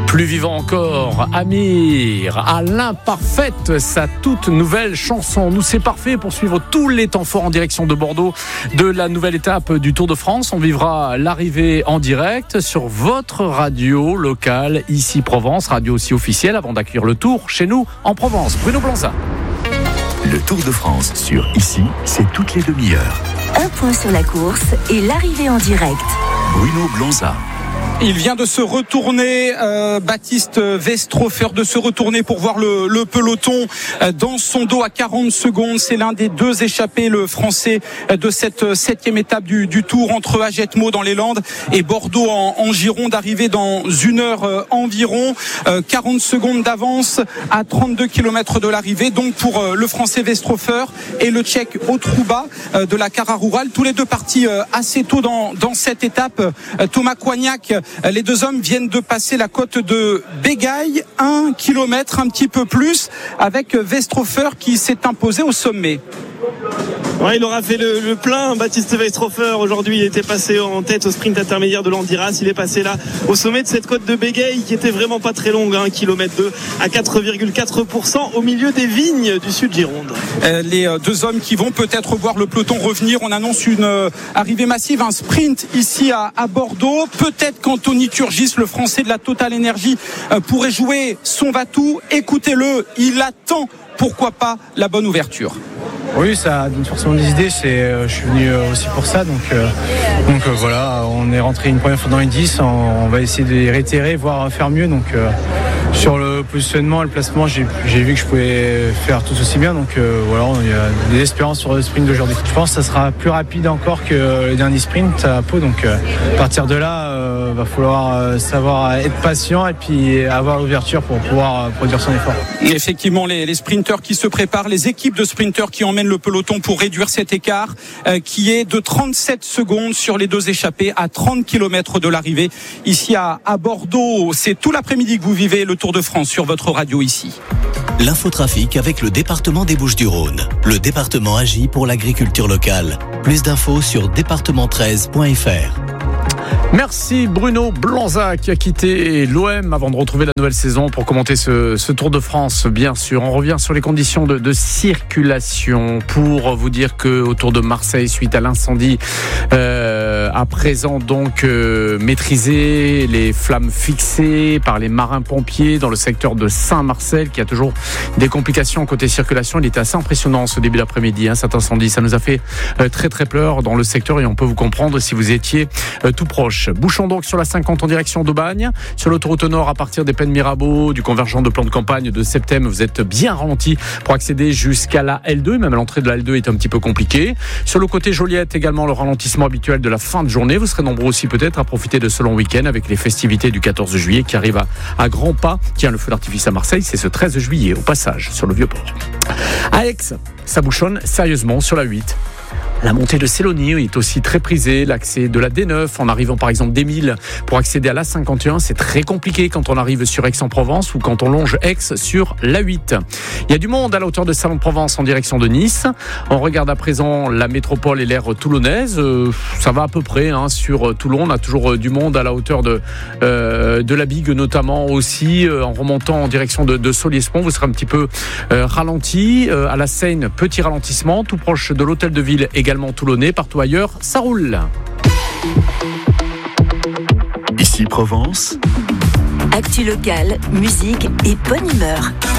Plus vivant encore, Amir, à l'imparfaite, sa toute nouvelle chanson. Nous, c'est parfait pour suivre tous les temps forts en direction de Bordeaux de la nouvelle étape du Tour de France. On vivra l'arrivée en direct sur votre radio locale, ici Provence, radio aussi officielle, avant d'accueillir le Tour chez nous en Provence. Bruno Blanza. Le Tour de France sur Ici, c'est toutes les demi-heures. Un point sur la course et l'arrivée en direct. Bruno Blanza. Il vient de se retourner, Baptiste Westrhofer, de se retourner pour voir le peloton dans son dos à 40 secondes. C'est l'un des deux échappés, le français, de cette 7e étape du Tour entre Agetmo dans les Landes et Bordeaux en Gironde, arrivé dans une heure environ. 40 secondes d'avance à 32 km de l'arrivée. Donc pour le français Westrhofer et le tchèque Otruba de la Cara Rural, tous les deux partis assez tôt dans cette étape. Thomas Coignac, les deux hommes viennent de passer la côte de Bégaï, 1 km, un petit peu plus, avec Westrhofer qui s'est imposé au sommet. Ouais, il aura fait le plein, Baptiste Westrhofer. Aujourd'hui, il était passé en tête au sprint intermédiaire de l'Andiras. Il est passé là au sommet de cette côte de Bégaï qui était vraiment pas très longue, 1 km 2 à 4,4% au milieu des vignes du sud Gironde. Les deux hommes qui vont peut-être voir le peloton revenir. On annonce une arrivée massive, un sprint ici à Bordeaux. Peut-être qu'Anthony Turgis, le français de la Total Energy, pourrait jouer son va-tout. Écoutez-le, il attend, pourquoi pas, la bonne ouverture. Oui, ça donne forcément des idées. Je suis venu aussi pour ça. Donc voilà, on est rentré une première fois dans les 10. On va essayer de les réitérer, voire faire mieux. Donc sur le positionnement et le placement, j'ai vu que je pouvais faire tout aussi bien. Donc voilà, il y a des espérances sur le sprint d'aujourd'hui. Je pense que ça sera plus rapide encore que le dernier sprint à Pau. Donc à partir de là, va falloir savoir être patient et puis avoir l'ouverture pour pouvoir produire son effort. Effectivement, les sprinteurs qui se préparent, les équipes de sprinteurs qui emmènent le peloton pour réduire cet écart qui est de 37 secondes sur les deux échappés à 30 km de l'arrivée ici à Bordeaux. C'est tout l'après-midi que vous vivez le Tour de France sur votre radio ici. L'infotrafic avec le département des Bouches-du-Rhône. Le département agit pour l'agriculture locale. Plus d'infos sur département13.fr. Merci Bruno Blanza qui a quitté l'OM avant de retrouver la nouvelle saison pour commenter ce Tour de France. Bien sûr, on revient sur les conditions de circulation pour vous dire que autour de Marseille, suite à l'incendie, à présent donc maîtrisé, les flammes fixées par les marins-pompiers dans le secteur de Saint-Marcel qui a toujours des complications côté circulation. Il était assez impressionnant ce début d'après-midi, cet incendie. Ça nous a fait très très peur dans le secteur et on peut vous comprendre si vous étiez tout proche. Bouchons donc sur la 50 en direction d'Aubagne. Sur l'autoroute nord à partir des Pennes Mirabeau, du convergent de plan de campagne de Septem, vous êtes bien ralenti pour accéder jusqu'à la L2. Même l'entrée de la L2 est un petit peu compliquée. Sur le côté Joliette également, le ralentissement habituel de la fin de journée. Vous serez nombreux aussi peut-être à profiter de ce long week-end avec les festivités du 14 juillet qui arrivent à grands pas. Tiens, le feu d'artifice à Marseille, c'est ce 13 juillet au passage sur le Vieux-Port. À Aix, ça bouchonne sérieusement sur la 8. La montée de Célonie est aussi très prisée. L'accès de la D9 en arrivant par exemple d'Émile pour accéder à la 51, c'est très compliqué quand on arrive sur Aix-en-Provence ou quand on longe Aix sur la 8. Il y a du monde à la hauteur de Salon-de-Provence en direction de Nice. On regarde à présent la métropole et l'aire toulonnaise. Ça va à peu près sur Toulon. On a toujours du monde à la hauteur de la Bigue notamment aussi. En remontant en direction de Soliespont, vous serez un petit peu ralenti. À la Seine, petit ralentissement. Tout proche de l'hôtel de ville également toulonnais. Partout ailleurs, ça roule. Ici Provence. Actu locale, musique et bonne humeur.